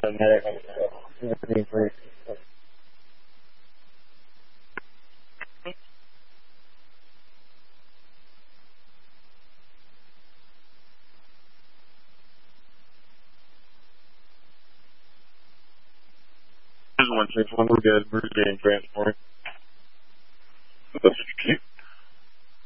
medic. This is 161, we're good. We're getting transport. That's cute.